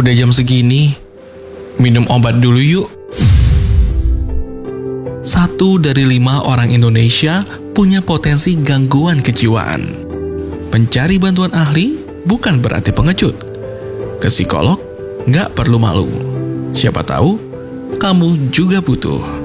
Udah jam segini, minum obat dulu yuk. 1 dari 5 orang Indonesia punya potensi gangguan kejiwaan. Mencari bantuan ahli bukan berarti pengecut. Ke psikolog nggak perlu malu. Siapa tahu kamu juga butuh.